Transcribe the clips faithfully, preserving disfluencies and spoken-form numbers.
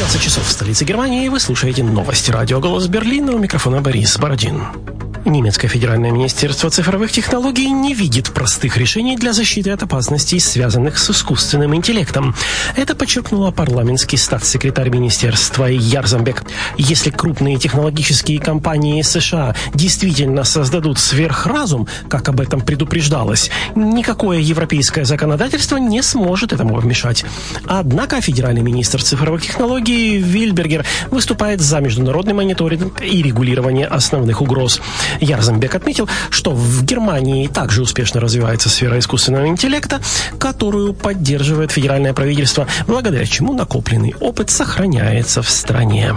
двенадцать часов в столице Германии. Вы слушаете новости радио «Голос Берлина». У микрофона Борис Бородин. Немецкое федеральное министерство цифровых технологий не видит простых решений для защиты от опасностей, связанных с искусственным интеллектом. Это подчеркнула парламентский статс-секретарь министерства Ярзамбек. Если крупные технологические компании США действительно создадут сверхразум, как об этом предупреждалось, никакое европейское законодательство не сможет этому помешать. Однако федеральный министр цифровых технологий Вильбергер выступает за международный мониторинг и регулирование основных угроз. Ярзамбек отметил, что в Германии также успешно развивается сфера искусственного интеллекта, которую поддерживает федеральное правительство, благодаря чему накопленный опыт сохраняется в стране.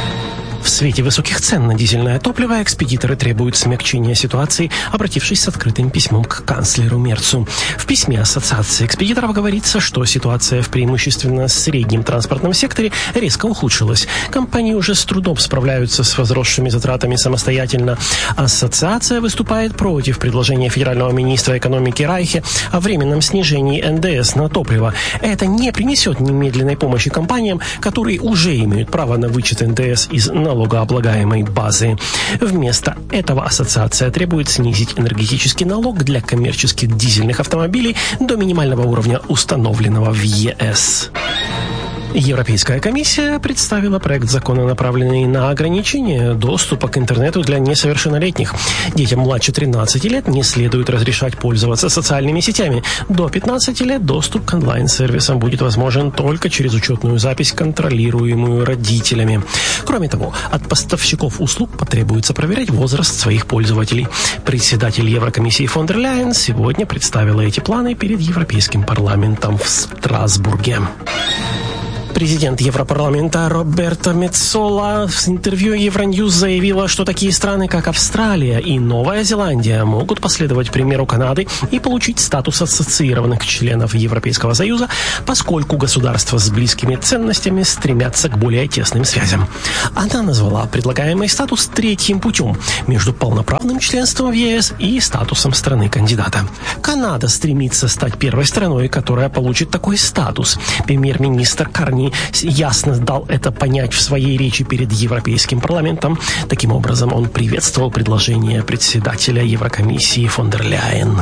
В свете высоких цен на дизельное топливо экспедиторы требуют смягчения ситуации, обратившись с открытым письмом к канцлеру Мерцу. В письме Ассоциации экспедиторов говорится, что ситуация в преимущественно среднем транспортном секторе резко ухудшилась. Компании уже с трудом справляются с возросшими затратами самостоятельно. Ассоциация выступает против предложения федерального министра экономики Райхе о временном снижении эн дэ эс на топливо. Это не принесет немедленной помощи компаниям, которые уже имеют право на вычет эн дэ эс из налогооблагаемой базы. Вместо этого ассоциация требует снизить энергетический налог для коммерческих дизельных автомобилей до минимального уровня, установленного в е эс. Европейская комиссия представила проект закона, направленный на ограничение доступа к интернету для несовершеннолетних. Детям младше тринадцати лет не следует разрешать пользоваться социальными сетями. До пятнадцати лет доступ к онлайн-сервисам будет возможен только через учетную запись, контролируемую родителями. Кроме того, от поставщиков услуг потребуется проверять возраст своих пользователей. Председатель Еврокомиссии фон дер Ляйен сегодня представила эти планы перед Европейским парламентом в Страсбурге. Президент Европарламента Роберта Меццола в интервью Евроньюз заявила, что такие страны, как Австралия и Новая Зеландия, могут последовать примеру Канады и получить статус ассоциированных членов Европейского Союза, поскольку государства с близкими ценностями стремятся к более тесным связям. Она назвала предлагаемый статус третьим путем между полноправным членством в е эс и статусом страны-кандидата. Канада стремится стать первой страной, которая получит такой статус. Премьер-министр Карни ясно дал это понять в своей речи перед Европейским парламентом. Таким образом, он приветствовал предложение председателя Еврокомиссии фон дер Ляйен.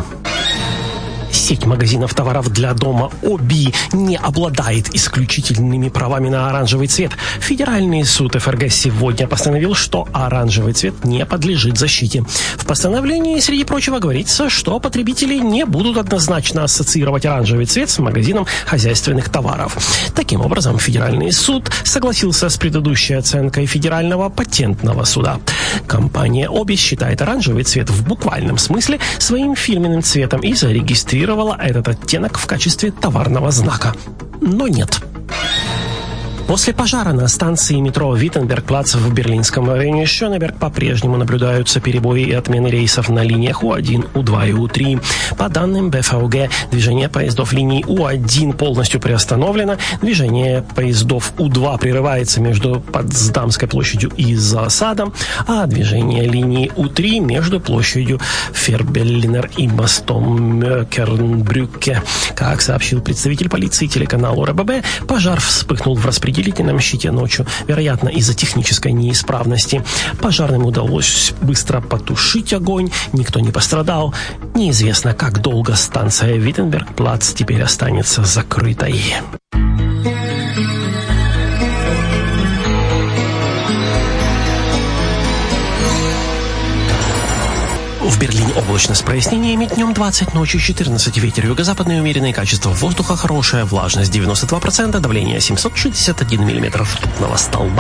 Сеть магазинов товаров для дома ОБИ не обладает исключительными правами на оранжевый цвет. Федеральный суд эф эр гэ сегодня постановил, что оранжевый цвет не подлежит защите. В постановлении, среди прочего, говорится, что потребители не будут однозначно ассоциировать оранжевый цвет с магазином хозяйственных товаров. Таким образом, Федеральный суд согласился с предыдущей оценкой Федерального патентного суда. Компания ОБИ считает оранжевый цвет в буквальном смысле своим фирменным цветом и зарегистрировала этот оттенок в качестве товарного знака. Но нет. После пожара на станции метро Виттенберг-плац в берлинском районе Шёнеберг по-прежнему наблюдаются перебои и отмены рейсов на линиях У один, У два и У три. По данным бэ эф вэ гэ, движение поездов линии У один полностью приостановлено, движение поездов У два прерывается между Потсдамской площадью и Засадом, а движение линии У три между площадью Фербеллинер и мостом Мёкернбрюкке. Как сообщил представитель полиции телеканалу эр бэ бэ, пожар вспыхнул в распределительном Разделительном щите ночью, вероятно, из-за технической неисправности. Пожарным удалось быстро потушить огонь, никто не пострадал. Неизвестно, как долго станция Виттенберг-плац теперь останется закрытой. В Берлине облачно с прояснениями, днем двадцать, ночью четырнадцать, ветер юго-западный умеренное, качество воздуха хорошее, влажность девяносто два процента, давление семьсот шестьдесят один миллиметр ртутного столба.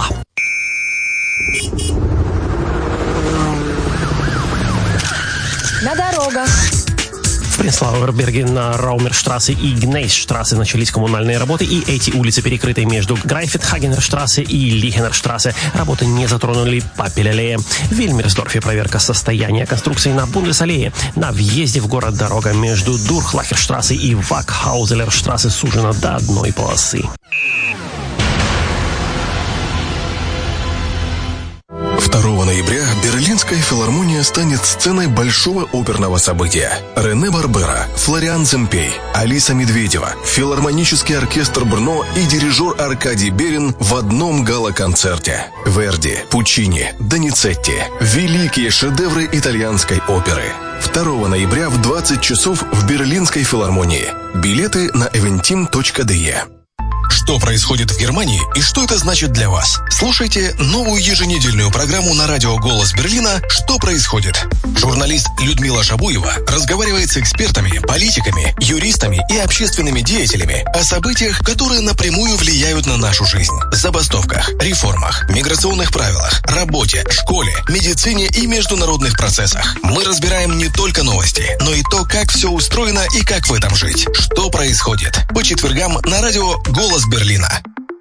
На дорогах. В Пренслауэрберге на Раумерштрассе и Гнейсштрассе начались коммунальные работы, и эти улицы перекрыты между Грайфетхагенерштрассе и Лихенерштрассе. Работы не затронули Папель-аллея. В Вильмерсдорфе проверка состояния конструкции на Бундесаллее. На въезде в город дорога между Дурхлахерштрассе и Вакхаузелерштрассе сужена до одной полосы. второго ноября Берлинская филармония станет сценой большого оперного события. Рене Барбера, Флориан Земпей, Алиса Медведева, филармонический оркестр Брно и дирижер Аркадий Берин в одном гала-концерте. Верди, Пучини, Доницетти – великие шедевры итальянской оперы. второго ноября в двадцать часов в Берлинской филармонии. Билеты на эвентим точка де. Что происходит в Германии и что это значит для вас? Слушайте новую еженедельную программу на радио «Голос Берлина» «Что происходит?». Журналист Людмила Шабуева разговаривает с экспертами, политиками, юристами и общественными деятелями о событиях, которые напрямую влияют на нашу жизнь. Забастовках, реформах, миграционных правилах, работе, школе, медицине и международных процессах. Мы разбираем не только новости, но и то, как все устроено и как в этом жить. Что происходит? По четвергам на радио «Голос Берлина».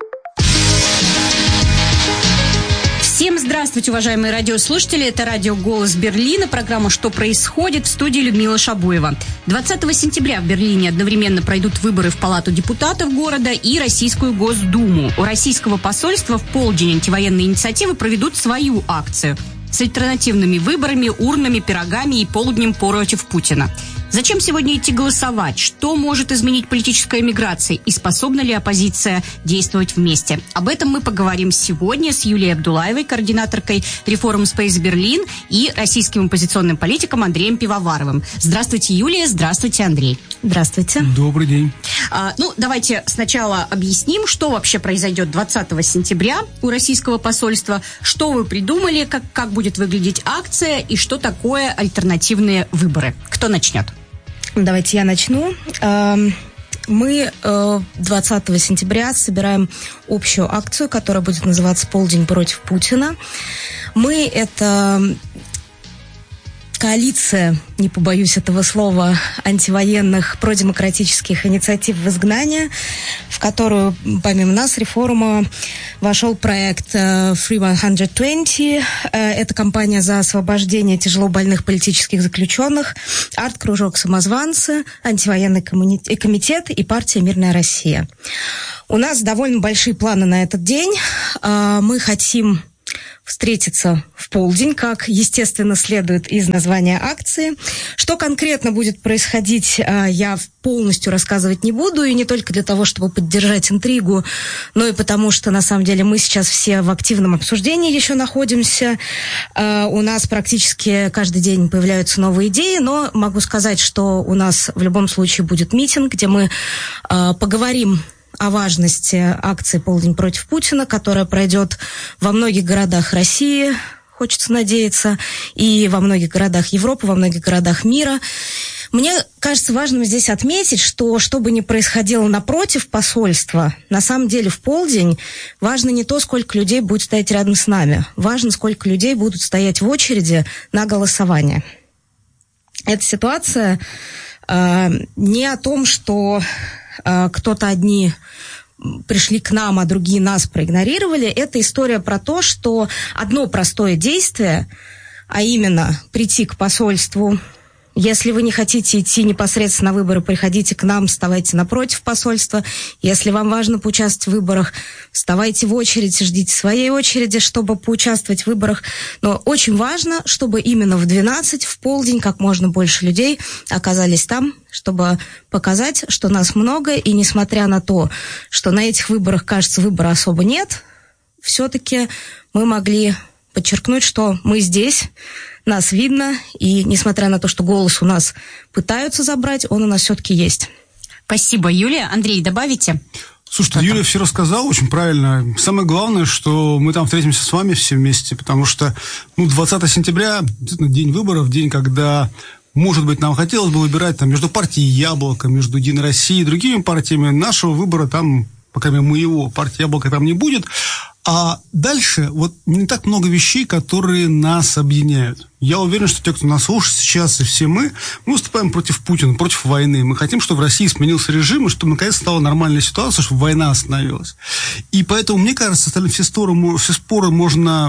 Всем здравствуйте, уважаемые радиослушатели. Это радио «Голос Берлина», программа «Что происходит?», в студии Людмила Шабуева. двадцатого сентября в Берлине одновременно пройдут выборы в Палату депутатов города и Российскую Госдуму. У российского посольства в полдень антивоенные инициативы проведут свою акцию с альтернативными выборами, урнами, пирогами и полднем против Путина. Зачем сегодня идти голосовать? Что может изменить политическая миграция? И способна ли оппозиция действовать вместе? Об этом мы поговорим сегодня с Юлией Абдулаевой, координаторкой Reform Space Berlin, и российским оппозиционным политиком Андреем Пивоваровым. Здравствуйте, Юлия. Здравствуйте, Андрей. Здравствуйте. Добрый день. А, ну, давайте сначала объясним, что вообще произойдет двадцатого сентября у российского посольства, что вы придумали, как, как будет выглядеть акция и что такое альтернативные выборы. Кто начнет? Давайте я начну. Мы двадцатого сентября собираем общую акцию, которая будет называться «Полдень против Путина». Мы — это коалиция, не побоюсь этого слова, антивоенных продемократических инициатив в изгнании, в которую, помимо нас, реформа, вошел проект Free сто двадцать. Это кампания за освобождение тяжелобольных политических заключенных, арт-кружок «Самозванцы», антивоенный комитет и партия «Мирная Россия». У нас довольно большие планы на этот день. Мы хотим встретиться в полдень, как, естественно, следует из названия акции. Что конкретно будет происходить, я полностью рассказывать не буду, и не только для того, чтобы поддержать интригу, но и потому, что, на самом деле, мы сейчас все в активном обсуждении еще находимся. У нас практически каждый день появляются новые идеи, но могу сказать, что у нас в любом случае будет митинг, где мы поговорим о важности акции «Полдень против Путина», которая пройдет во многих городах России, хочется надеяться, и во многих городах Европы, во многих городах мира. Мне кажется важным здесь отметить, что, что бы ни происходило напротив посольства, на самом деле в полдень важно не то, сколько людей будет стоять рядом с нами, важно, сколько людей будут стоять в очереди на голосование. Эта ситуация э, не о том, что кто-то одни пришли к нам, а другие нас проигнорировали. Это история про то, что одно простое действие, а именно прийти к посольству. Если вы не хотите идти непосредственно на выборы, приходите к нам, вставайте напротив посольства. Если вам важно поучаствовать в выборах, вставайте в очередь, ждите своей очереди, чтобы поучаствовать в выборах. Но очень важно, чтобы именно в двенадцать, в полдень, как можно больше людей оказались там, чтобы показать, что нас много, и несмотря на то, что на этих выборах, кажется, выбора особо нет, все-таки мы могли подчеркнуть, что мы здесь, нас видно, и несмотря на то, что голос у нас пытаются забрать, он у нас все-таки есть. Спасибо, Юлия. Андрей, добавите? Слушайте, Юлия все рассказала очень правильно. Самое главное, что мы там встретимся с вами все вместе, потому что ну, двадцатого сентября, действительно, день выборов, день, когда, может быть, нам хотелось бы выбирать там, между партией «Яблоко», между «Единой Россией» и другими партиями. Нашего выбора там, пока моего, партии «Яблоко» там не будет. А дальше вот не так много вещей, которые нас объединяют. Я уверен, что те, кто нас слушает сейчас, и все мы, мы выступаем против Путина, против войны. Мы хотим, чтобы в России сменился режим, и чтобы наконец стала нормальная ситуация, чтобы война остановилась. И поэтому, мне кажется, все, стороны, все споры можно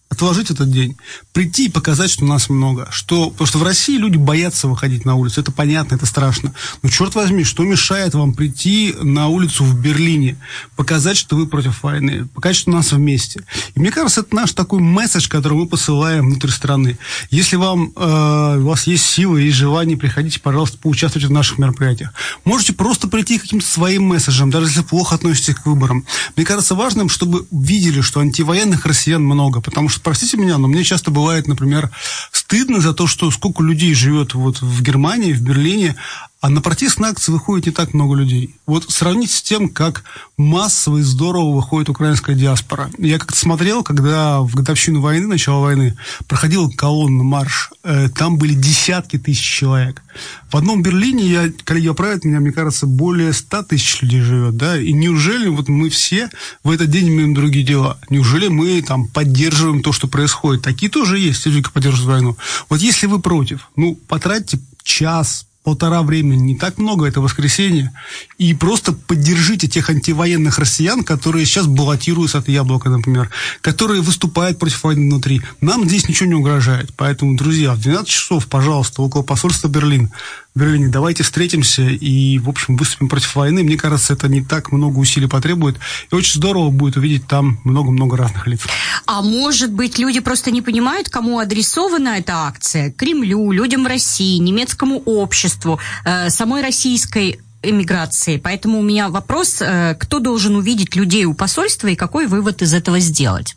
отложить этот день, прийти и показать, что нас много. Что, потому что в России люди боятся выходить на улицу. Это понятно, это страшно. Но, черт возьми, что мешает вам прийти на улицу в Берлине, показать, что вы против войны, показать, что нас вместе. И мне кажется, это наш такой месседж, который мы посылаем внутрь страны. Если вам, э, у вас есть силы и желание, приходите, пожалуйста, поучаствуйте в наших мероприятиях. Можете просто прийти к каким-то своим месседжам, даже если плохо относитесь к выборам. Мне кажется важным, чтобы видели, что антивоенных россиян много, потому что, простите меня, но мне часто бывает, например, стыдно за то, что сколько людей живет вот в Германии, в Берлине, а на протестные акции выходит не так много людей. Вот сравните с тем, как массово и здорово выходит украинская диаспора. Я как-то смотрел, когда в годовщину войны, начала войны, проходила колонна, марш, э, там были десятки тысяч человек. В одном Берлине, я, коллеги оправят меня, мне кажется, более ста тысяч людей живет, да, и неужели вот мы все в этот день имеем другие дела? Неужели мы там поддерживаем то, что происходит? Такие тоже есть, люди, которые поддерживают войну. Вот если вы против, ну, потратьте час, полтора времени, не так много, это воскресенье, и просто поддержите тех антивоенных россиян, которые сейчас баллотируются от Яблока, например, которые выступают против войны внутри. Нам здесь ничего не угрожает. Поэтому, друзья, в двенадцать часов, пожалуйста, около посольства Берлин, в Берлине, давайте встретимся и, в общем, выступим против войны. Мне кажется, это не так много усилий потребует. И очень здорово будет увидеть там много-много разных лиц. А может быть, люди просто не понимают, кому адресована эта акция? Кремлю, людям в России, немецкому обществу, э, самой российской эмиграции. Поэтому у меня вопрос, э, кто должен увидеть людей у посольства и какой вывод из этого сделать?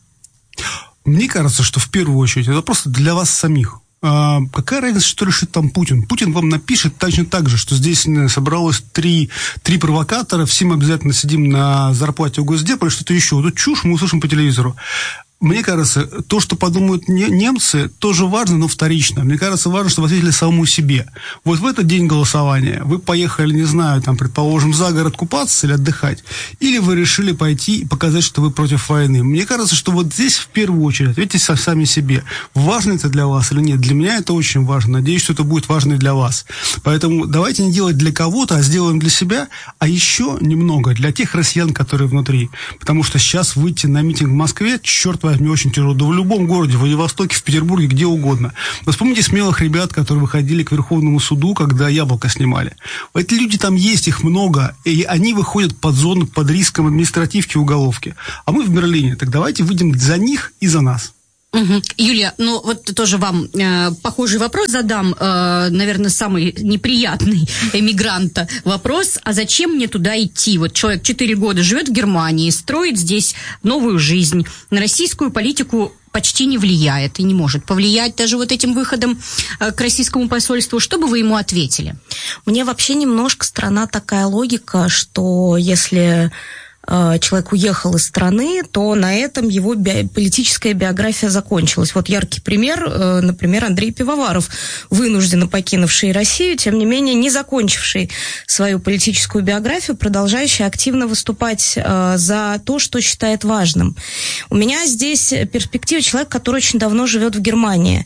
Мне кажется, что в первую очередь это просто для вас самих. А какая разница, что решит там Путин? Путин вам напишет точно так же, что здесь собралось три, три провокатора, все мы обязательно сидим на зарплате у Госдепа или что-то еще. Вот эту чушь мы услышим по телевизору. Мне кажется, то, что подумают немцы, тоже важно, но вторично. Мне кажется, важно, чтобы ответили самому себе. Вот в этот день голосования вы поехали, не знаю, там, предположим, за город купаться или отдыхать, или вы решили пойти и показать, что вы против войны. Мне кажется, что вот здесь в первую очередь ответьте сами себе, важно это для вас или нет. Для меня это очень важно. Надеюсь, что это будет важно и для вас. Поэтому давайте не делать для кого-то, а сделаем для себя, а еще немного для тех россиян, которые внутри. Потому что сейчас выйти на митинг в Москве, черт возьми, мне очень тяжело. Да в любом городе, в Владивостоке, в Петербурге, где угодно. Но вспомните смелых ребят, которые выходили к Верховному суду, когда Яблоко снимали. Эти люди там есть, их много, и они выходят под зону, под риском административки, уголовки. А мы в Берлине. Так давайте выйдем за них и за нас. Угу. Юлия, ну вот тоже вам э, похожий вопрос задам, э, наверное, самый неприятный эмигранта вопрос, а зачем мне туда идти? Вот человек четыре года живет в Германии, строит здесь новую жизнь, на российскую политику почти не влияет и не может повлиять даже вот этим выходом э, к российскому посольству. Что бы вы ему ответили? Мне вообще немножко странна такая логика, что если человек уехал из страны, то на этом его би- политическая биография закончилась. Вот яркий пример, например, Андрей Пивоваров, вынужденно покинувший Россию, тем не менее не закончивший свою политическую биографию, продолжающий активно выступать э, за то, что считает важным. У меня здесь перспектива человека, который очень давно живет в Германии.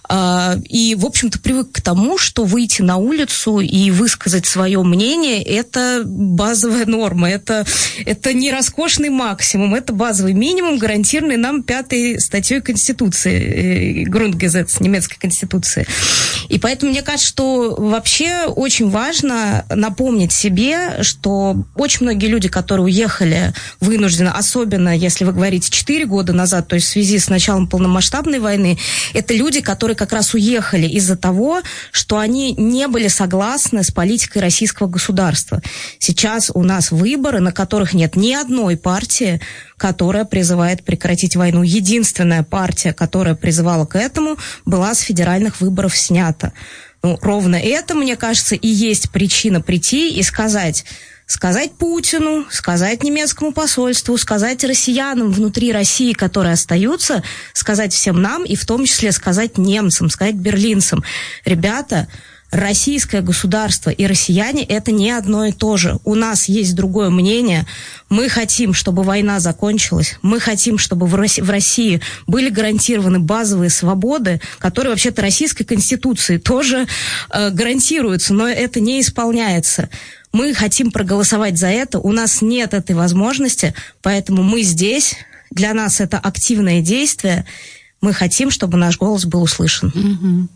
Э, и, в общем-то, привык к тому, что выйти на улицу и высказать свое мнение – это базовая норма, это, это Это не роскошный максимум, это базовый минимум, гарантированный нам пятой статьей Конституции, Grundgesetz, немецкой Конституции. И поэтому мне кажется, что вообще очень важно напомнить себе, что очень многие люди, которые уехали вынужденно, особенно если вы говорите четыре года назад, то есть в связи с началом полномасштабной войны, это люди, которые как раз уехали из-за того, что они не были согласны с политикой российского государства. Сейчас у нас выборы, на которых нет ни одной партии, которая призывает прекратить войну. Единственная партия, которая призывала к этому, была с федеральных выборов снята. Ну, ровно это, мне кажется, и есть причина прийти и сказать... Сказать Путину, сказать немецкому посольству, сказать россиянам внутри России, которые остаются, сказать всем нам, и в том числе сказать немцам, сказать берлинцам. Ребята, российское государство и россияне – это не одно и то же. У нас есть другое мнение. Мы хотим, чтобы война закончилась. Мы хотим, чтобы в России были гарантированы базовые свободы, которые вообще-то Российской Конституцией тоже э, гарантируются, но это не исполняется. Мы хотим проголосовать за это, у нас нет этой возможности, поэтому мы здесь, для нас это активное действие. мы хотим, чтобы наш голос был услышан. Угу.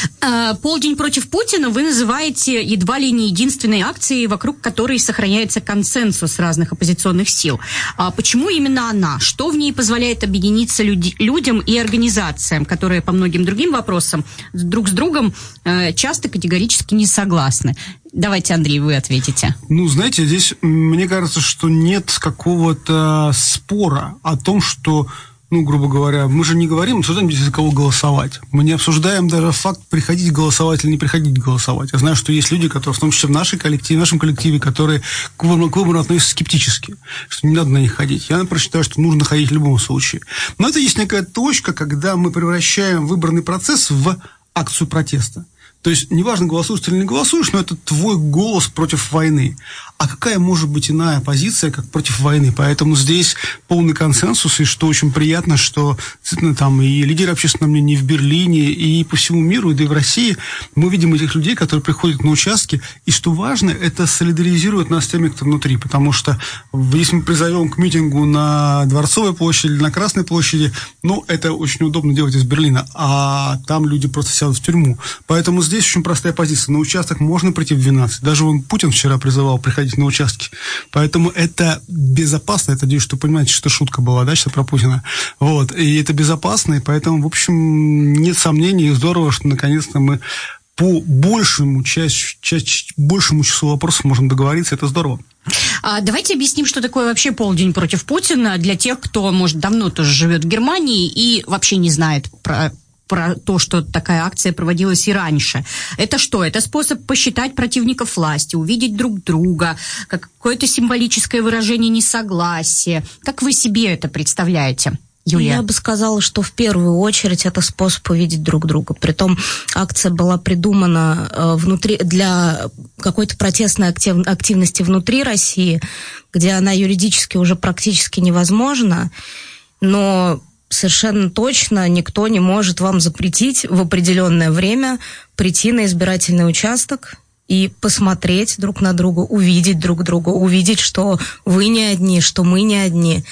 Полдень против Путина вы называете едва ли не единственной акцией, вокруг которой сохраняется консенсус разных оппозиционных сил. А почему именно она? Что в ней позволяет объединиться люди, людям и организациям, которые по многим другим вопросам друг с другом э, часто категорически не согласны? Давайте, Андрей, вы ответите. Ну, знаете, здесь мне кажется, что нет какого-то спора о том, что... Ну, грубо говоря, мы же не говорим, обсуждаем здесь за кого голосовать. Мы не обсуждаем даже факт, приходить голосовать или не приходить голосовать. Я знаю, что есть люди, которые, в том числе в нашей коллективе, в нашем коллективе, которые к выбору, к выбору относятся скептически, что не надо на них ходить. Я, например, считаю, что нужно ходить в любом случае. Но это есть некая точка, когда мы превращаем выборный процесс в акцию протеста. То есть, неважно, голосуешь ты или не голосуешь, но это твой голос против войны. А какая может быть иная позиция, как против войны? Поэтому здесь полный консенсус, и что очень приятно, что там и лидеры общественного мнения и в Берлине, и по всему миру, да и в России мы видим этих людей, которые приходят на участки, и что важно, это солидаризирует нас с теми, кто внутри, потому что если мы призовем к митингу на Дворцовой площади или на Красной площади, ну, это очень удобно делать из Берлина, а там люди просто сядут в тюрьму. Поэтому здесь очень простая позиция. На участок можно прийти в двенадцать. Даже вон Путин вчера призывал приходить на участки. Поэтому это безопасно. Это, надеюсь, что понимаете, что шутка была, да, что про Путина. Вот. И это безопасно, и поэтому, в общем, нет сомнений, и здорово, что наконец-то мы по большему, часть, часть, большему числу вопросов можем договориться. Это здорово. А давайте объясним, что такое вообще полдень против Путина для тех, кто, может, давно тоже живет в Германии и вообще не знает про... про то, что такая акция проводилась и раньше. Это что? Это способ посчитать противников власти, увидеть друг друга, какое-то символическое выражение несогласия. Как вы себе это представляете, Юлия? Я бы сказала, что в первую очередь это способ увидеть друг друга. Притом акция была придумана э, внутри, для какой-то протестной актив, активности внутри России, где она юридически уже практически невозможна, но... Совершенно точно никто не может вам запретить в определенное время прийти на избирательный участок и посмотреть друг на друга, увидеть друг друга, увидеть, что вы не одни, что мы не одни.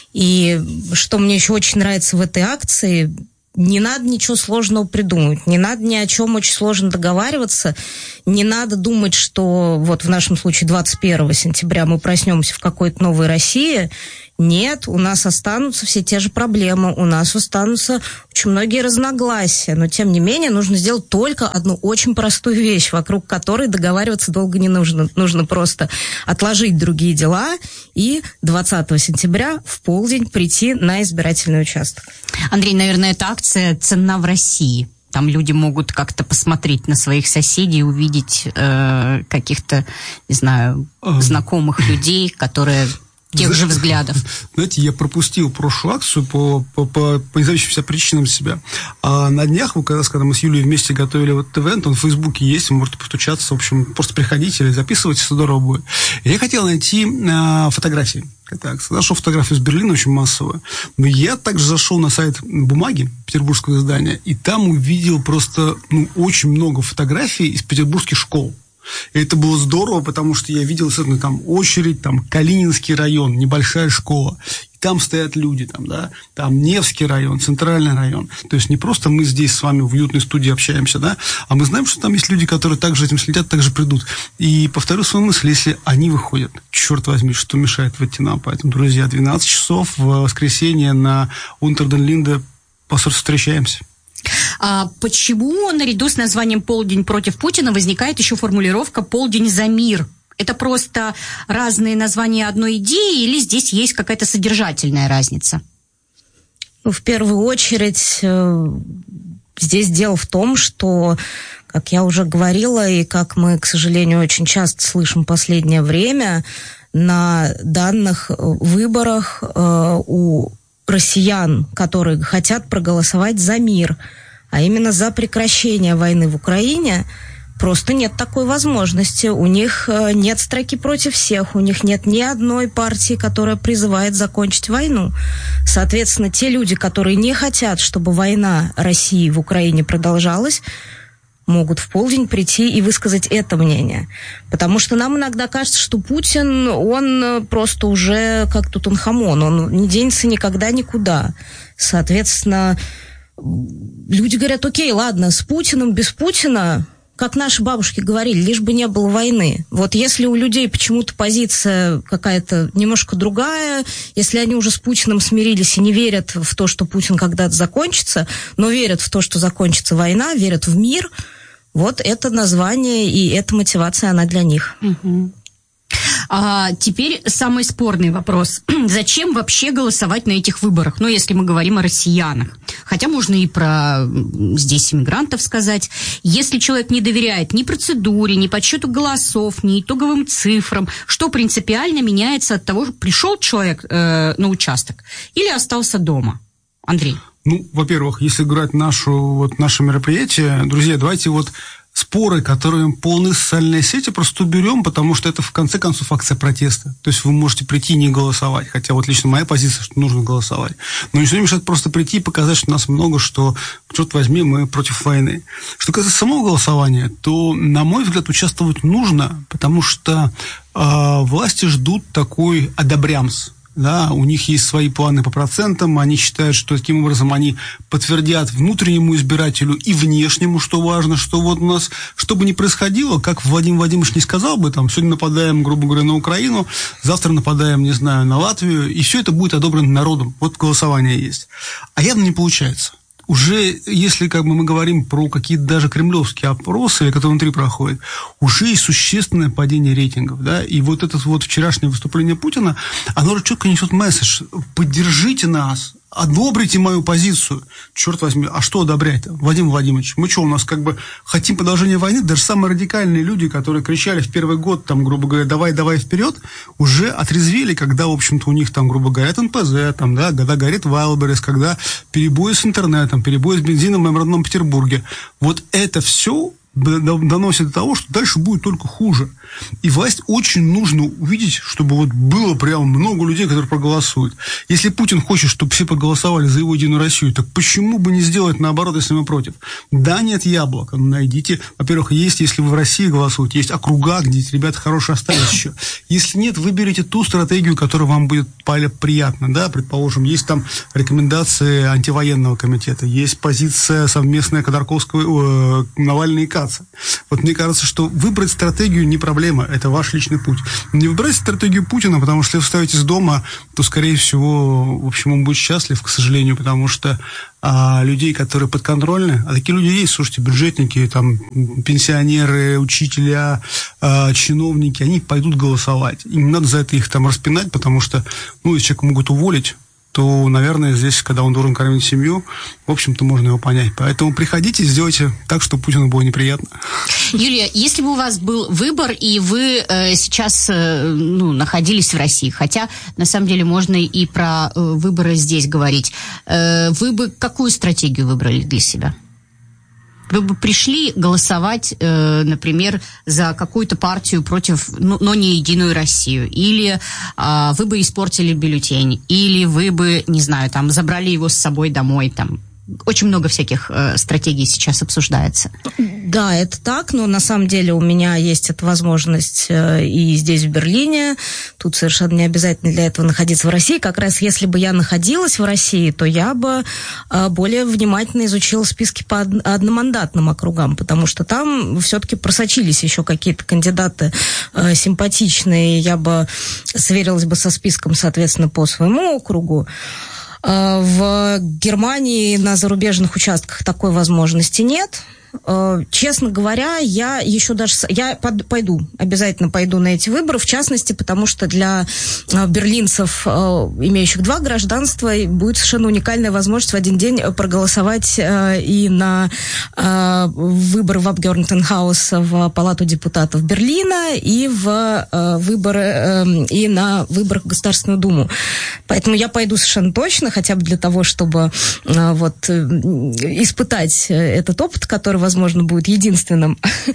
И что мне еще очень нравится в этой акции, не надо ничего сложного придумывать, не надо ни о чем очень сложно договариваться, не надо думать, что вот в нашем случае двадцать первого сентября мы проснемся в какой-то новой России. Нет, у нас останутся все те же проблемы, у нас останутся очень многие разногласия, но тем не менее нужно сделать только одну очень простую вещь, вокруг которой договариваться долго не нужно. Нужно просто отложить другие дела и двадцатого сентября в полдень прийти на избирательный участок. Андрей, наверное, эта акция ценна в России. Там люди могут как-то посмотреть на своих соседей, увидеть э, каких-то, не знаю, знакомых людей, которые... тех же взглядов. Знаете, я пропустил прошлую акцию по, по, по, по независимым причинам себя. А на днях, мы, когда, когда мы с Юлией вместе готовили вот этот ивент, он в Фейсбуке есть, вы можете постучаться, в общем, просто приходите или записывайтесь, здорово будет. И я хотел найти а, фотографии. Так, нашел фотографию из Берлина, очень массовую. Но я также зашел на сайт «Бумаги», петербургского издания, и там увидел просто ну, очень много фотографий из петербургских школ. И это было здорово, потому что я видел, certainly, там очередь, там Калининский район, небольшая школа, и там стоят люди, там, да, там Невский район, Центральный район. То есть не просто мы здесь с вами в уютной студии общаемся, да, а мы знаем, что там есть люди, которые также этим следят, также придут. И повторю свою мысль, если они выходят, черт возьми, что мешает выйти нам. Поэтому, друзья, двенадцать часов в воскресенье на Унтер-ден-Линде встречаемся. А почему наряду с названием «Полдень против Путина» возникает еще формулировка «Полдень за мир»? Это просто разные названия одной идеи или здесь есть какая-то содержательная разница? Ну, в первую очередь, э, здесь дело в том, что, как я уже говорила, и как мы, к сожалению, очень часто слышим в последнее время, на данных выборах э, у россиян, которые хотят проголосовать за мир, а именно за прекращение войны в Украине, просто нет такой возможности. У них нет строки против всех, у них нет ни одной партии, которая призывает закончить войну. Соответственно, те люди, которые не хотят, чтобы война России в Украине продолжалась, могут в полдень прийти и высказать это мнение. Потому что нам иногда кажется, что Путин, он просто уже как Тутанхамон, он не денется никогда никуда. Соответственно, люди говорят, окей, ладно, с Путиным, без Путина, как наши бабушки говорили, лишь бы не было войны. Вот если у людей почему-то позиция какая-то немножко другая, если они уже с Путиным смирились и не верят в то, что Путин когда-то закончится, но верят в то, что закончится война, верят в мир, вот это название и эта мотивация, она для них. Угу. А теперь самый спорный вопрос. Зачем вообще голосовать на этих выборах? Ну, если мы говорим о россиянах. Хотя можно и про здесь иммигрантов сказать. Если человек не доверяет ни процедуре, ни подсчету голосов, ни итоговым цифрам, что принципиально меняется от того, пришел человек э, на участок или остался дома? Андрей. Ну, во-первых, если играть нашу, вот, наше мероприятие, друзья, давайте вот споры, которые полны социальные сети, просто уберем, потому что это, в конце концов, акция протеста. То есть вы можете прийти и не голосовать. Хотя вот лично моя позиция, что нужно голосовать. Но ничего не мешает просто прийти и показать, что нас много, что, черт возьми, мы против войны. Что касается самого голосования, то, на мой взгляд, участвовать нужно, потому что э, власти ждут такой одобрямс. Да, у них есть свои планы по процентам, они считают, что таким образом они подтвердят внутреннему избирателю и внешнему, что важно, что вот у нас, что бы ни происходило, как Владимир Владимирович не сказал бы, там, сегодня нападаем, грубо говоря, на Украину, завтра нападаем, не знаю, на Латвию, и все это будет одобрено народом. Вот голосование есть. А явно не получается. Уже, если как бы мы говорим про какие-то даже кремлевские опросы, которые внутри проходят, уже есть существенное падение рейтингов, да, и вот это вот вчерашнее выступление Путина, оно уже четко несет месседж: поддержите нас, одобрите мою позицию. Черт возьми, а что одобрять-то, Владимир Владимирович? Мы что, у нас как бы хотим продолжения войны? Даже самые радикальные люди, которые кричали в первый год, там, грубо говоря, давай, давай вперед, уже отрезвели, когда, в общем-то, у них там, грубо говоря, эн пэ зэ, там, да, когда горит Вайлдберрис, когда перебои с интернетом, перебои с бензином в моем родном Петербурге. Вот это все доносит до того, что дальше будет только хуже. И власть очень нужно увидеть, чтобы вот было прям много людей, которые проголосуют. Если Путин хочет, чтобы все проголосовали за его Единую Россию, так почему бы не сделать наоборот, если мы против? Да, нет яблока, но найдите. Во-первых, есть, если вы в России голосуете, есть округа, где ребята хорошие остались еще. Если нет, выберите ту стратегию, которая вам будет приятна. Да, предположим, есть там рекомендации антивоенного комитета, есть позиция совместная Ходорковского, э, Навальный и Каца. Вот мне кажется, что выбрать стратегию не проблема, это ваш личный путь. Не выбирайте стратегию Путина, потому что если вы вставитесь дома, то, скорее всего, в общем, он будет счастлив, к сожалению, потому что а, людей, которые подконтрольны, а такие люди есть, слушайте, бюджетники, там, пенсионеры, учителя, а, чиновники, они пойдут голосовать. Им не надо за это их там распинать, потому что, ну, если человека могут уволить, то, наверное, здесь, когда он должен кормить семью, в общем-то, можно его понять. Поэтому приходите, сделайте так, чтобы Путину было неприятно. Юлия, если бы у вас был выбор, и вы э, сейчас э, ну, находились в России, хотя, на самом деле, можно и про э, выборы здесь говорить, э, вы бы какую стратегию выбрали для себя? Вы бы пришли голосовать, э, например, за какую-то партию против, ну, но не Единую Россию, или э, вы бы испортили бюллетень, или вы бы, не знаю, там, забрали его с собой домой, там. Очень много всяких э, стратегий сейчас обсуждается. Да, это так, но на самом деле у меня есть эта возможность э, и здесь, в Берлине. Тут совершенно не обязательно для этого находиться в России. Как раз если бы я находилась в России, то я бы э, более внимательно изучила списки по од- одномандатным округам, потому что там все-таки просочились еще какие-то кандидаты э, симпатичные. Я бы сверилась бы со списком, соответственно, по своему округу. В Германии на зарубежных участках такой возможности нет. Честно говоря, я еще даже... Я пойду, обязательно пойду на эти выборы, в частности, потому что для берлинцев, имеющих два гражданства, будет совершенно уникальная возможность в один день проголосовать и на выборы в Абгеорднетенхаус, в Палату депутатов Берлина, и в выборы, и на выборах в Государственную Думу. Поэтому я пойду совершенно точно, хотя бы для того, чтобы вот испытать этот опыт, который, возможно, будет единственным.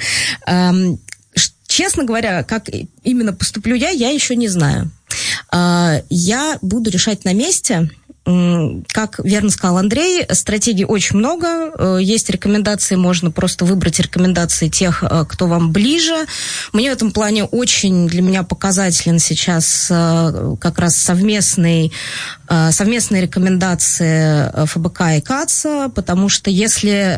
Честно говоря, как именно поступлю я, я еще не знаю. Я буду решать на месте, как верно сказал Андрей, стратегий очень много. Есть рекомендации, можно просто выбрать рекомендации тех, кто вам ближе. Мне в этом плане очень для меня показателен сейчас как раз совместный, совместные рекомендации эф бэ ка и КАЦа, потому что если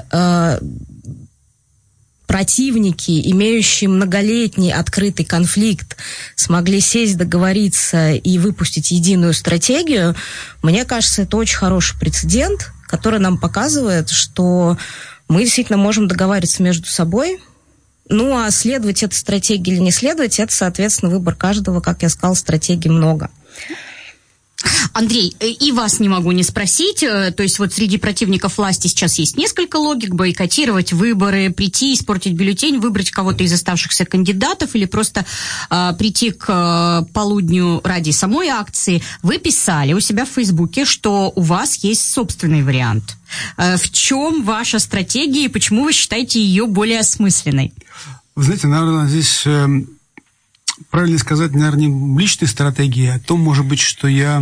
противники, имеющие многолетний открытый конфликт, смогли сесть, договориться и выпустить единую стратегию, мне кажется, это очень хороший прецедент, который нам показывает, что мы действительно можем договариваться между собой. Ну, а следовать этой стратегии или не следовать, это, соответственно, выбор каждого. Как я сказала, стратегий много. Андрей, и вас не могу не спросить, то есть вот среди противников власти сейчас есть несколько логик: бойкотировать выборы, прийти, испортить бюллетень, выбрать кого-то из оставшихся кандидатов или просто э, прийти к э, полудню ради самой акции. Вы писали у себя в Фейсбуке, что у вас есть собственный вариант. Э, в чем ваша стратегия и почему вы считаете ее более осмысленной? Вы знаете, наверное, здесь... Э... Правильно сказать, наверное, не личной стратегии, а то, может быть, что я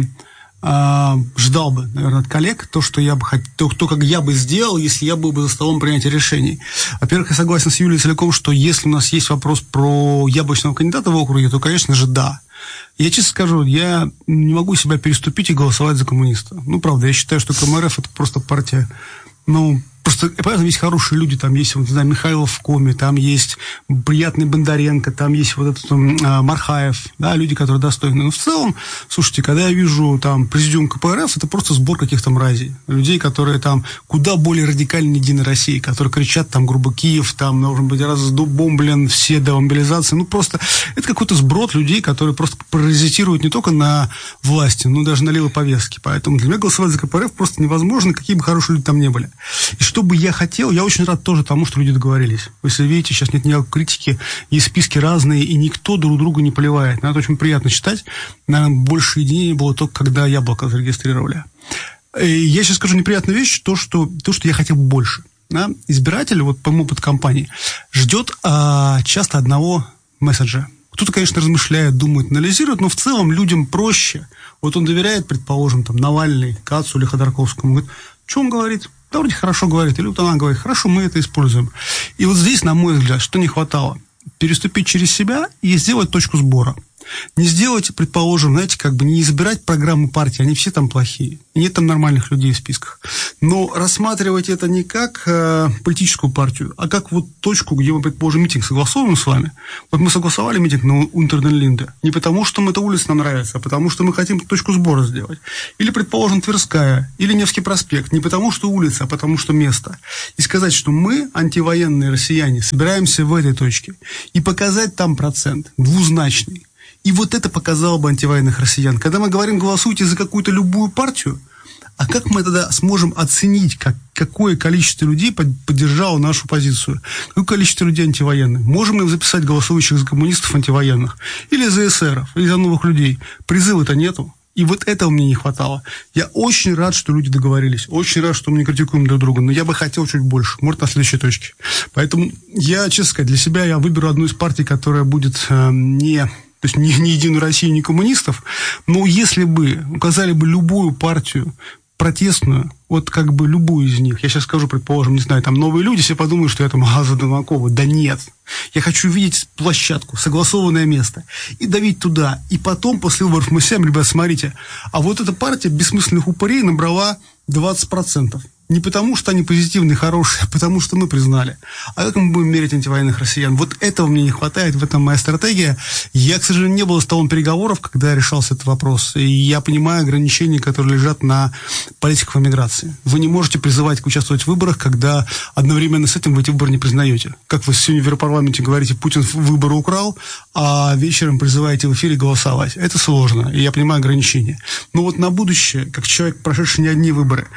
э, ждал бы, наверное, от коллег, то, что я бы хотел, то, то, как я бы сделал, если я был бы за столом принятия решений. Во-первых, я согласен с Юлией целиком, что если у нас есть вопрос про яблочного кандидата в округе, то, конечно же, да. Я честно скажу, я не могу себя переступить и голосовать за коммуниста. Ну, правда, я считаю, что ка эм эр эф – это просто партия, ну... Просто, понятно, есть хорошие люди, там есть, вот, не знаю, Михайлов в Коме, там есть приятный Бондаренко, там есть вот этот там, Мархаев, да, люди, которые достойны. Но в целом, слушайте, когда я вижу там президиум ка пэ эр эф, это просто сбор каких-то мразей. Людей, которые там куда более радикальны Единой России, которые кричат там, грубо, Киев, там, должен быть разбомблен, все до мобилизации. Ну, просто это какой-то сброд людей, которые просто паразитируют не только на власти, но даже на левой повестке. Поэтому для меня голосовать за ка пэ эр эф просто невозможно, какие бы хорошие люди там не были. И что бы я хотел, я очень рад тоже тому, что люди договорились. Вы если видите, сейчас нет никакой критики, есть списки разные, и никто друг друга не поливает. Это очень приятно читать. Наверное, больше единения было только, когда Яблоко зарегистрировали. И я сейчас скажу неприятную вещь, то, что, то, что я хотел бы больше. Да? Избиратель, вот по моему опыту компании, ждет а, часто одного месседжа. Кто-то, конечно, размышляет, думает, анализирует, но в целом людям проще. Вот он доверяет, предположим, там, Навальный, Кацу или Ходорковскому. Говорит, что он говорит? Да, вроде хорошо говорит. Или вот она говорит, хорошо, мы это используем. И вот здесь, на мой взгляд, что не хватало? Переступить через себя и сделать точку сбора. Не сделать, предположим, знаете, как бы не избирать программы партии, они все там плохие. Нет там нормальных людей в списках. Но рассматривать это не как э, политическую партию, а как вот точку, где мы, предположим, митинг согласовываем с вами. Вот мы согласовали митинг на Унтер-ден-Линде не потому, что эта улица нам нравится, а потому, что мы хотим точку сбора сделать. Или, предположим, Тверская, или Невский проспект. Не потому, что улица, а потому, что место. И сказать, что мы, антивоенные россияне, собираемся в этой точке. И показать там процент двузначный. И вот это показало бы антивоенных россиян. Когда мы говорим, голосуйте за какую-то любую партию, а как мы тогда сможем оценить, как, какое количество людей поддержало нашу позицию? Какое количество людей антивоенных? Можем ли мы записать голосующих за коммунистов антивоенных? Или за эсеров? Или за новых людей? Призыва-то нету. И вот этого мне не хватало. Я очень рад, что люди договорились. Очень рад, что мы не критикуем друг друга. Но я бы хотел чуть больше. Может, на следующей точке. Поэтому я, честно сказать, для себя я выберу одну из партий, которая будет э, не... То есть ни, ни Единую Россию, ни коммунистов. Но если бы указали бы любую партию протестную, вот как бы любую из них, я сейчас скажу, предположим, не знаю, там новые люди, все подумают, что я там Аза Донакова. Да нет. Я хочу видеть площадку, согласованное место, и давить туда. И потом, после выборов, мы всем, ребят, смотрите, а вот эта партия бессмысленных упырей набрала двадцать процентов. Не потому, что они позитивные, хорошие, а потому, что мы признали. А как мы будем мерить антивоенных россиян? Вот этого мне не хватает, в этом моя стратегия. Я, к сожалению, не был за столом переговоров, когда решался этот вопрос. И я понимаю ограничения, которые лежат на политиков эмиграции. Вы не можете призывать участвовать в выборах, когда одновременно с этим вы эти выборы не признаете. Как вы сегодня в Европарламенте говорите, Путин выборы украл, а вечером призываете в эфире голосовать. Это сложно, и я понимаю ограничения. Но вот на будущее, как человек, прошедший не одни выборы,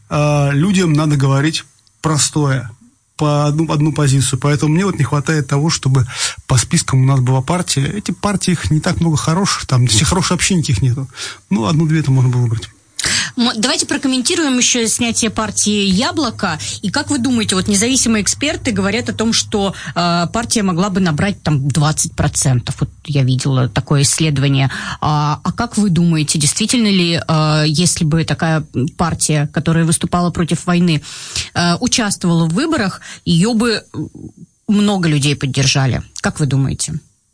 людям надо говорить простое, по одну, одну позицию. Поэтому мне вот не хватает того, чтобы по спискам у нас была партия. Эти партии, их не так много хороших, там все хорошие вообще никаких нету. Ну, одну-две-то можно было выбрать. Давайте прокомментируем еще снятие партии «Яблоко». И как вы думаете, вот независимые эксперты говорят о том, что э, партия могла бы набрать там двадцать процентов. Вот я видела такое исследование. А, а как вы думаете, действительно ли, э, если бы такая партия, которая выступала против войны, э, участвовала в выборах, ее бы много людей поддержали? Как вы думаете?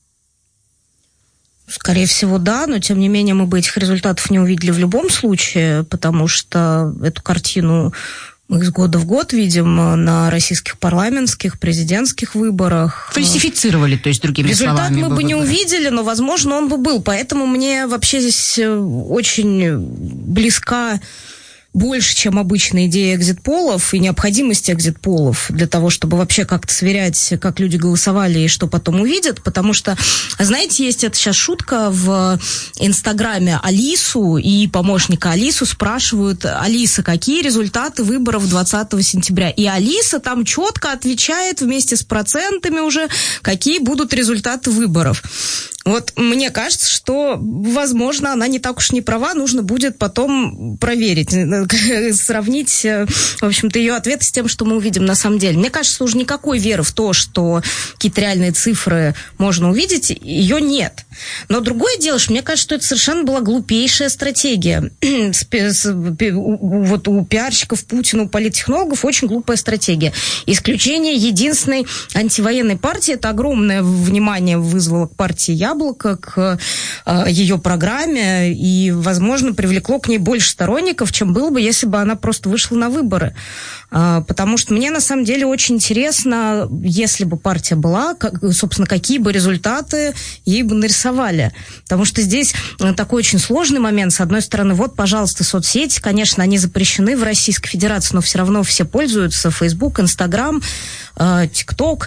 Скорее всего, да, но тем не менее мы бы этих результатов не увидели в любом случае, потому что эту картину мы из года в год видим на российских парламентских, президентских выборах. Фальсифицировали, то есть, другими Результат словами. Результат мы бы выборы. не увидели, но, возможно, он бы был. Поэтому мне вообще здесь очень близка больше, чем обычная идея экзит-полов и необходимость экзит-полов для того, чтобы вообще как-то сверять, как люди голосовали и что потом увидят, потому что, знаете, есть это сейчас шутка в Инстаграме. Алису и помощника Алису спрашивают: Алиса, какие результаты выборов двадцатого сентября? И Алиса там четко отвечает вместе с процентами уже, какие будут результаты выборов. Вот мне кажется, что, возможно, она не так уж не права, нужно будет потом проверить, сравнить, в общем-то, ее ответы с тем, что мы увидим на самом деле. Мне кажется, что уже никакой веры в то, что какие-то реальные цифры можно увидеть, ее нет. Но другое дело, что мне кажется, что это совершенно была глупейшая стратегия. Вот у пиарщиков Путина, у политтехнологов очень глупая стратегия. Исключение единственной антивоенной партии, это огромное внимание вызвало к партии «Яблоко», к э, ее программе, и, возможно, привлекло к ней больше сторонников, чем было бы, если бы она просто вышла на выборы. Э, потому что мне, на самом деле, очень интересно, если бы партия была, как, собственно, какие бы результаты ей бы нарисовали. Потому что здесь такой очень сложный момент. С одной стороны, вот, пожалуйста, соцсети, конечно, они запрещены в Российской Федерации, но все равно все пользуются. Facebook, Instagram, э, TikTok.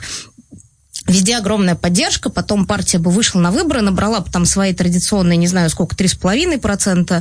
Везде огромная поддержка, потом партия бы вышла на выборы, набрала бы там свои традиционные, не знаю сколько, три с половиной процента,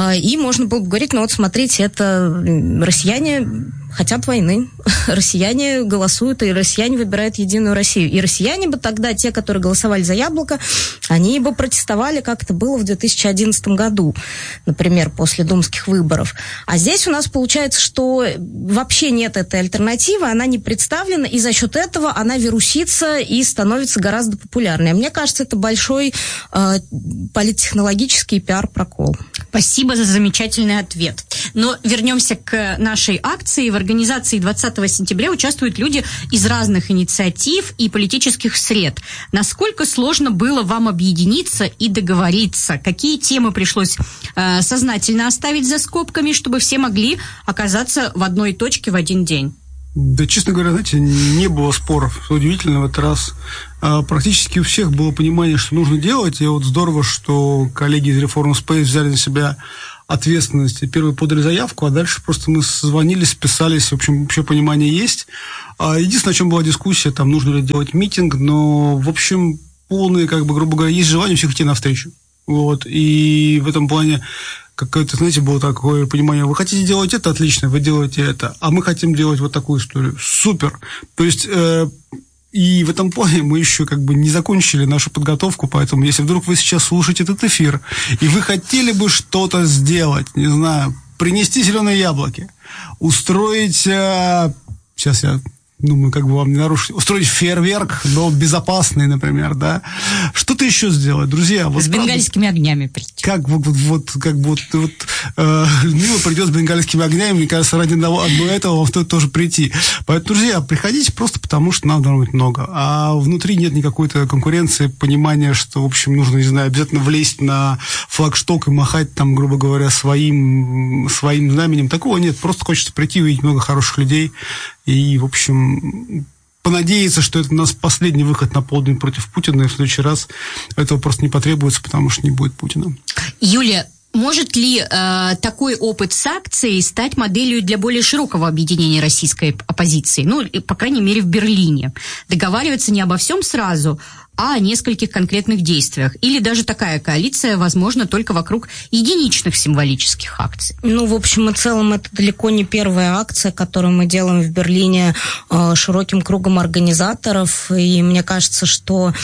и можно было бы говорить: ну вот смотрите, это россияне хотят войны, россияне голосуют, и россияне выбирают Единую Россию. И россияне бы тогда, те, которые голосовали за «Яблоко», они бы протестовали, как это было в две тысячи одиннадцатом году, например, после думских выборов. А здесь у нас получается, что вообще нет этой альтернативы, она не представлена, и за счет этого она вирусится и становится гораздо популярнее. Мне кажется, это большой э, политтехнологический пиар-прокол. Спасибо за замечательный ответ. Но вернемся к нашей акции. В организации двадцатого сентября участвуют люди из разных инициатив и политических сред. Насколько сложно было вам объединиться и договориться? Какие темы пришлось э, сознательно оставить за скобками, чтобы все могли оказаться в одной точке в один день? Да, честно говоря, знаете, не было споров. Что удивительно, в этот раз а, практически у всех было понимание, что нужно делать. И вот здорово, что коллеги из Reform Space взяли на себя ответственность. И первые подали заявку, а дальше просто мы созвонились, списались. В общем, общее понимание есть. А, единственное, о чем была дискуссия, там нужно ли делать митинг, но, в общем, полное, как бы, грубо говоря, есть желание всех идти навстречу. Вот. И в этом плане какое-то, знаете, было такое понимание: вы хотите делать это, отлично, вы делаете это, а мы хотим делать вот такую историю. Супер! То есть, э, и в этом плане мы еще как бы не закончили нашу подготовку, поэтому если вдруг вы сейчас слушаете этот эфир, и вы хотели бы что-то сделать, не знаю, принести зеленые яблоки, устроить... Э, сейчас я... думаю, как бы вам не нарушить, устроить фейерверк, но безопасный, например, да, что-то еще сделать, друзья. Вот с правда, бенгальскими огнями прийти. Как вот, вот, как бы вот, вот э, Людмила придет с бенгальскими огнями, мне кажется, ради одного, одного этого вам стоит тоже прийти. Поэтому, друзья, приходите просто потому, что нам должно быть много, а внутри нет никакой-то конкуренции, понимания, что, в общем, нужно, не знаю, обязательно влезть на флагшток и махать там, грубо говоря, своим, своим знаменем. Такого нет, просто хочется прийти, увидеть много хороших людей и, в общем, понадеяться, что это у нас последний выход на полдень против Путина, и в следующий раз этого просто не потребуется, потому что не будет Путина. Юлия, может ли э, такой опыт с акцией стать моделью для более широкого объединения российской оппозиции? Ну, по крайней мере, в Берлине. Договариваться не обо всем сразу, а о нескольких конкретных действиях. Или даже такая коалиция возможна только вокруг единичных символических акций. Ну, в общем и целом, это далеко не первая акция, которую мы делаем в Берлине э, широким кругом организаторов. И мне кажется, что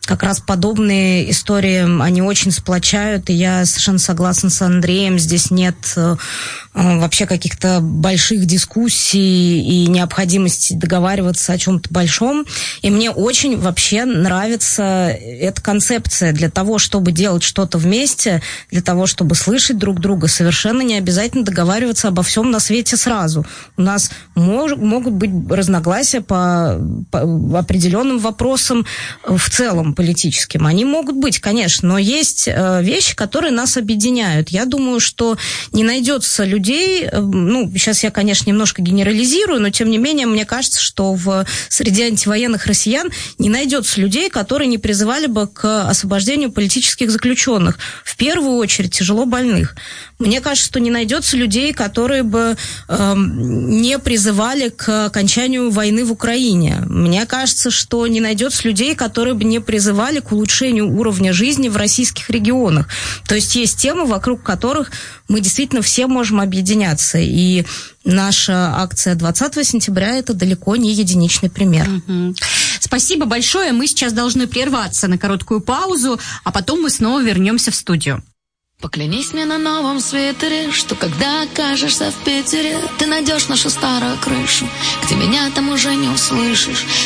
как раз подобные истории, они очень сплочают, и я совершенно согласна с Андреем, здесь нет вообще каких-то больших дискуссий и необходимости договариваться о чем-то большом. И мне очень вообще нравится эта концепция. Для того, чтобы делать что-то вместе, для того, чтобы слышать друг друга, совершенно не обязательно договариваться обо всем на свете сразу. У нас мож, могут быть разногласия по, по определенным вопросам в целом политическим. Они могут быть, конечно, но есть вещи, которые нас объединяют. Я думаю, что не найдется людей, ну, сейчас я, конечно, немножко генерализирую, но, тем не менее, мне кажется, что в среди антивоенных россиян не найдется людей, которые не призывали бы к освобождению политических заключенных. В первую очередь, тяжело больных. Мне кажется, что не найдется людей, которые бы э, не призывали к окончанию войны в Украине. Мне кажется, что не найдется людей, которые бы не призывали к улучшению уровня жизни в российских регионах. То есть есть темы, вокруг которых мы действительно все можем объединяться. И наша акция двадцатого сентября – это далеко не единичный пример. Mm-hmm. Спасибо большое. Мы сейчас должны прерваться на короткую паузу, а потом мы снова вернемся в студию. Поклянись мне на новом свитере, что когда окажешься в Питере, ты найдешь нашу старую крышу, где меня там уже не услышишь.